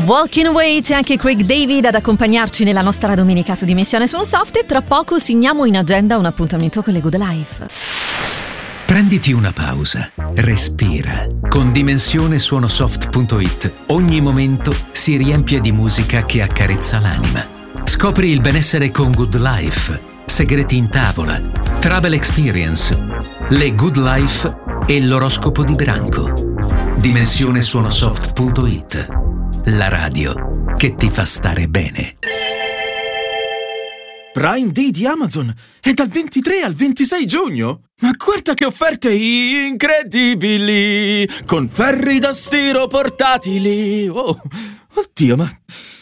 Walking Away, c'è anche Craig David ad accompagnarci nella nostra domenica su Dimensione Suonosoft e tra poco segniamo in agenda un appuntamento con le Good Life. Prenditi una pausa, respira. Con dimensionesuonosoft.it ogni momento si riempie di musica che accarezza l'anima. Scopri il benessere con Good Life, segreti in tavola, travel experience, le Good Life e l'oroscopo di branco. Dimensionesuonosoft.it, la radio che ti fa stare bene. Prime Day di Amazon è dal 23 al 26 giugno. Ma guarda che offerte incredibili! Con ferri da stiro portatili. Oh, oddio, ma